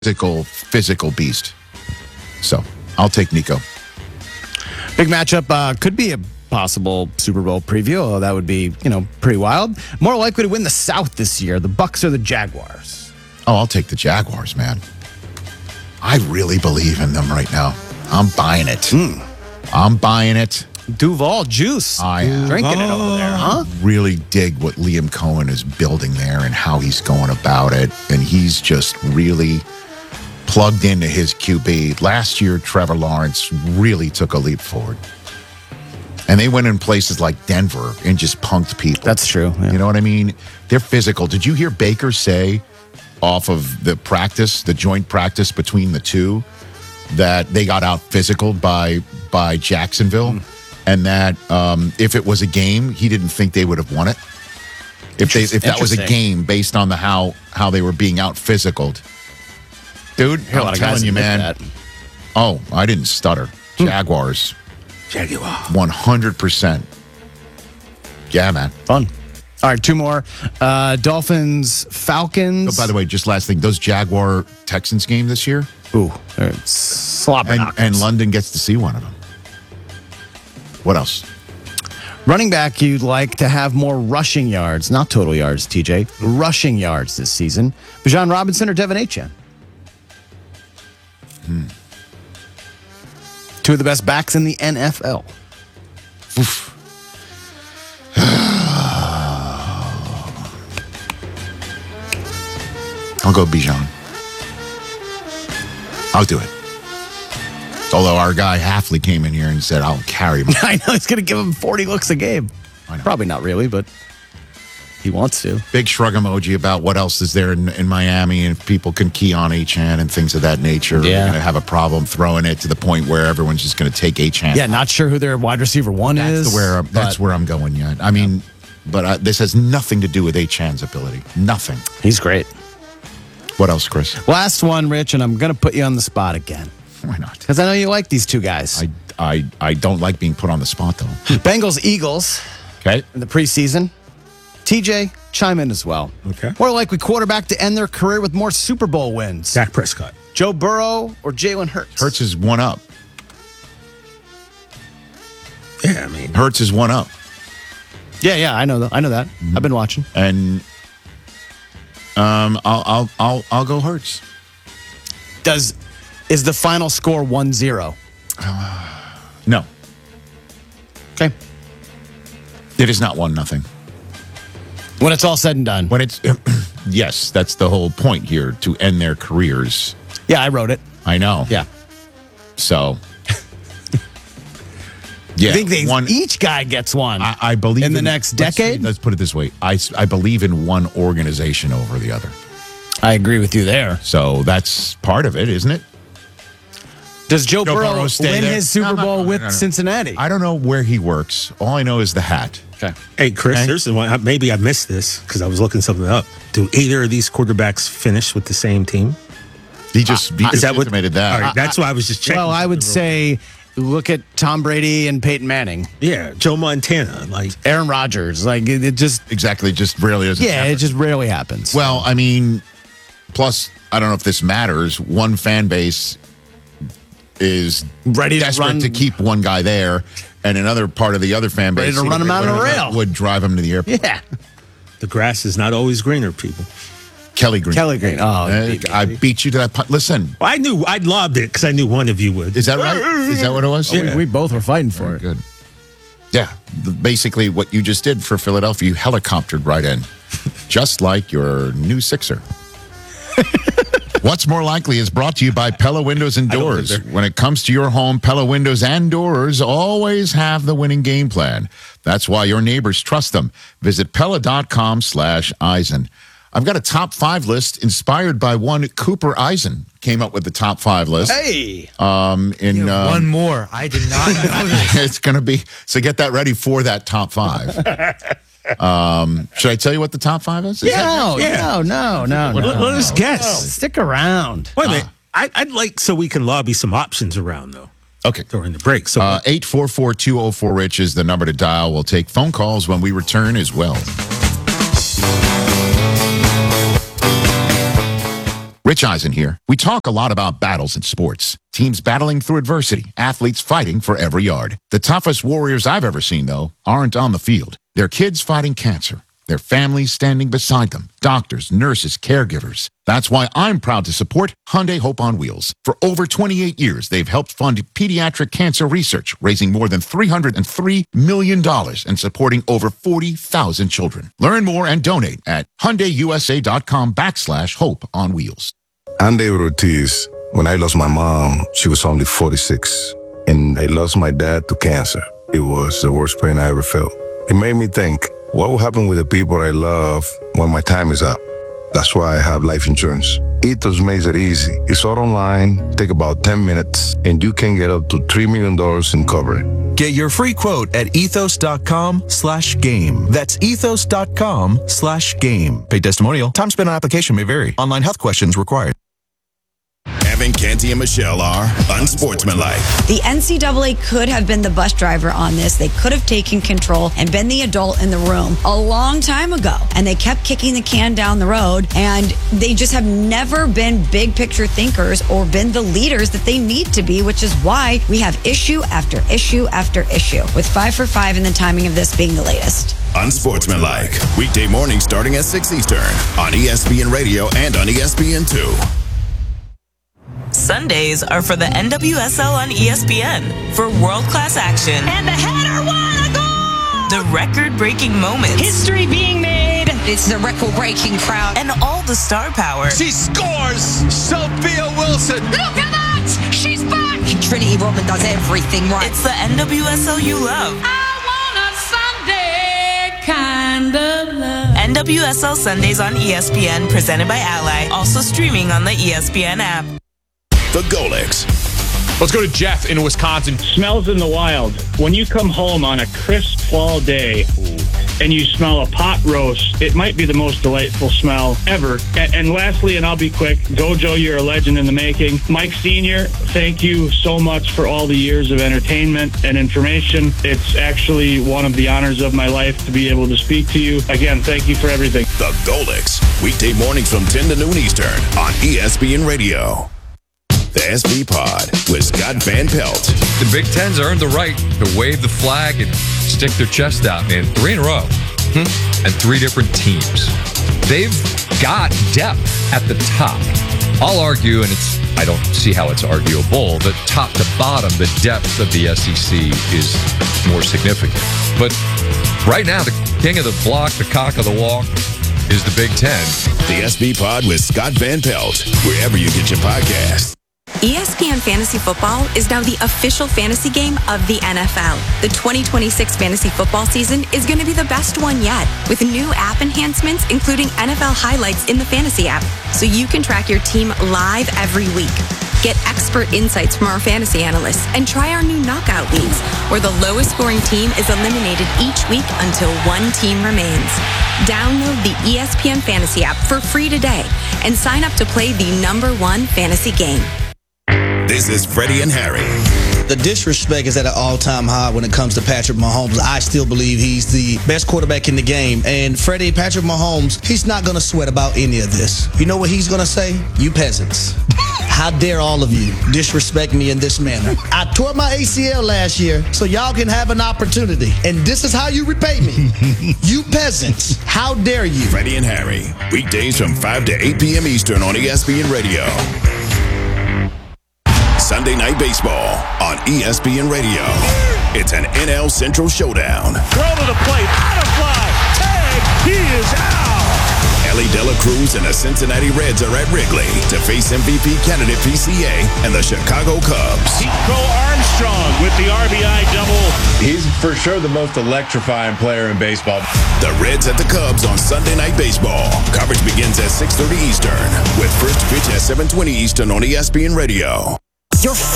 physical beast. So I'll take Nico. Big matchup could be a possible Super Bowl preview. Oh, that would be, pretty wild. More likely to win the South this year, the Bucs or the Jaguars? Oh, I'll take the Jaguars, man. I really believe in them right now. I'm buying it. I'm buying it. Duval juice. I am. Drinking it over there, huh? Really dig what Liam Cohen is building there and how he's going about it. And he's just really plugged into his QB. Last year, Trevor Lawrence really took a leap forward. And they went in places like Denver and just punked people. That's true. Yeah. You know what I mean? They're physical. Did you hear Baker say off of the joint practice between the two, that they got out physical by Jacksonville? And that if it was a game, he didn't think they would have won it. If that was a game based on how they were being out physicaled. Dude, I'm telling you, man. That. Oh, I didn't stutter. Jaguars. Jaguar. 100%. Yeah, man. Fun. All right, two more. Dolphins, Falcons. Oh, by the way, just last thing. Those Jaguar-Texans game this year. Ooh, sloppy. And London gets to see one of them. What else? Running back, you'd like to have more rushing yards, not total yards, TJ. Rushing yards this season. Bijan Robinson or Devin Achane? Two of the best backs in the NFL. Oof. I'll go Bijan. I'll do it. Although our guy Hafley came in here and said, I'll carry him. I know, he's going to give him 40 looks a game. I know. Probably not really, but he wants to. Big shrug emoji about what else is there in Miami, and if people can key on Achane and things of that nature. Yeah. They're going to have a problem throwing it to the point where everyone's just going to take Achane. Yeah, not sure who their wide receiver one is. That's where I'm going yet. I mean, but this has nothing to do with Achane's ability. Nothing. He's great. What else, Chris? Last one, Rich, and I'm going to put you on the spot again. Why not? Because I know you like these two guys. I don't like being put on the spot, though. Bengals, Eagles Okay. in the preseason. TJ, chime in as well. Okay. More likely quarterback to end their career with more Super Bowl wins. Dak Prescott. Joe Burrow or Jalen Hurts? Hurts is one up. Yeah, I mean. Hurts is one up. Yeah, I know that. Mm-hmm. I've been watching. And I'll go Hurts. Is the final score 1-0? No. Okay. It is not 1-0. When it's all said and done. When it's yes, that's the whole point here, to end their careers. Yeah, I wrote it. I know. Yeah. So yeah, I think each guy gets one. I believe in the next decade. Let's put it this way: I believe in one organization over the other. I agree with you there. So that's part of it, isn't it? Does Joe Burrow stay win there? his Super Bowl with Cincinnati? I don't know where he works. All I know is the hat. Okay. Hey, Chris, Okay. there's the one. Maybe I missed this because I was looking something up. Do either of these quarterbacks finish with the same team? He just intimated that. All right, that's why I was just checking. Well, I would say look at Tom Brady and Peyton Manning. Yeah, Joe Montana, like Aaron Rodgers. Like it just Exactly, just rarely doesn't happen. it just rarely happens. Well, I mean, plus, I don't know if this matters. One fan base is Ready to desperate run- to keep one guy there, and another part of the other fan base Ready to run him out of the rail. would drive him to the airport. yeah. the grass is not always greener, people. Kelly Green. Kelly Green. Oh, I beat you to that. Listen, Well, I'd lobbed it because I knew one of you would. is that right? Is that what it was? Yeah. we both were fighting for it. Good. Yeah, basically what you just did for Philadelphia, you helicoptered right in, just like your new Sixer. What's More Likely is brought to you by Pella Windows and Doors. When it comes to your home, Pella Windows and Doors always have the winning game plan. That's why your neighbors trust them. Visit Pella.com/Eisen. I've got a top 5 list inspired by one Cooper Eisen came up with the top 5 list. Hey. One more. I did not know this. It's going to be, so get that ready for that top 5. Should I tell you what the top 5 is? No. Let us guess. Stick around. Wait a minute. I'd like so we can lobby some options around, though, Okay. during the break. So 844-204-RICH is the number to dial. We'll take phone calls when we return as well. Rich Eisen here. We talk a lot about battles in sports. Teams battling through adversity, athletes fighting for every yard. The toughest warriors I've ever seen, though, aren't on the field. They're kids fighting cancer. Their families standing beside them. Doctors, nurses, caregivers. That's why I'm proud to support Hyundai Hope on Wheels. For over 28 years, they've helped fund pediatric cancer research, raising more than $303 million and supporting over 40,000 children. Learn more and donate at HyundaiUSA.com/Hope on Wheels. I'm David Ortiz. When I lost my mom, she was only 46. And I lost my dad to cancer. It was the worst pain I ever felt. It made me think, what will happen with the people I love when my time is up? That's why I have life insurance. Ethos makes it easy. It's all online, take about 10 minutes, and you can get up to $3 million in coverage. Get your free quote at ethos.com/game. That's ethos.com/game. Paid testimonial. Time spent on application may vary. Online health questions required. Evan, Canty, and Michelle are unsportsmanlike. The NCAA could have been the bus driver on this. They could have taken control and been the adult in the room a long time ago. And they kept kicking the can down the road. And they just have never been big picture thinkers or been the leaders that they need to be, which is why we have issue after issue after issue, with 5 for 5 and the timing of this being the latest. Unsportsmanlike. Weekday mornings starting at 6 Eastern on ESPN Radio and on ESPN2. Sundays are for the NWSL on ESPN for world-class action. And the header, what a goal! The record-breaking moments. History being made. It's the record-breaking crowd. And all the star power. She scores! Sophia Wilson! Look at that! She's back! Trinity Rodman does everything right. It's the NWSL you love. I want a Sunday kind of love. NWSL Sundays on ESPN, presented by Ally. Also streaming on the ESPN app. The Golics. Let's go to Jeff in Wisconsin. Smells in the wild. When you come home on a crisp fall day and you smell a pot roast, it might be the most delightful smell ever. And lastly, and I'll be quick, Gojo, you're a legend in the making. Mike Sr., thank you so much for all the years of entertainment and information. It's actually one of the honors of my life to be able to speak to you. Again, thank you for everything. The Golics. Weekday mornings from 10 to noon Eastern on ESPN Radio. The SB Pod with Scott Van Pelt. The Big Ten's earned the right to wave the flag and stick their chest out, man. 3 in a row. And 3 different teams. They've got depth at the top. I'll argue, and I don't see how it's arguable, that top to bottom, the depth of the SEC is more significant. But right now, the king of the block, the cock of the walk, is the Big Ten. The SB Pod with Scott Van Pelt, wherever you get your podcasts. ESPN Fantasy Football is now the official fantasy game of the NFL. The 2026 fantasy football season is going to be the best one yet, with new app enhancements, including NFL highlights in the fantasy app, so you can track your team live every week. Get expert insights from our fantasy analysts and try our new knockout leagues, where the lowest scoring team is eliminated each week until one team remains. Download the ESPN Fantasy app for free today and sign up to play the #1 fantasy game. This is Freddie and Harry. The disrespect is at an all-time high when it comes to Patrick Mahomes. I still believe he's the best quarterback in the game. And Patrick Mahomes, he's not going to sweat about any of this. You know what he's going to say? You peasants. How dare all of you disrespect me in this manner? I tore my ACL last year, so y'all can have an opportunity. And this is how you repay me. You peasants. How dare you? Freddie and Harry. Weekdays from 5 to 8 p.m. Eastern on ESPN Radio. Sunday Night Baseball on ESPN Radio. It's an NL Central showdown. Throw to the plate, out of fly, tag, he is out. Ellie De La Cruz and the Cincinnati Reds are at Wrigley to face MVP candidate PCA and the Chicago Cubs. Nico Armstrong with the RBI double. He's for sure the most electrifying player in baseball. The Reds at the Cubs on Sunday Night Baseball. Coverage begins at 6:30 Eastern with first pitch at 7:20 Eastern on ESPN Radio. Your